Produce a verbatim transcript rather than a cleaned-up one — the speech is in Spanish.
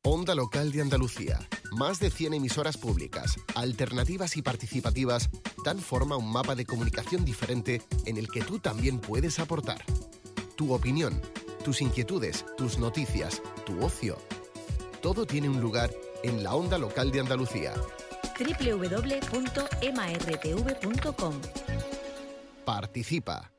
Onda Local de Andalucía. Más de cien emisoras públicas, alternativas y participativas dan forma a un mapa de comunicación diferente en el que tú también puedes aportar. Tu opinión, tus inquietudes, tus noticias, tu ocio. Todo tiene un lugar en la Onda Local de Andalucía. doble u doble u doble u punto m r t v punto com. Participa.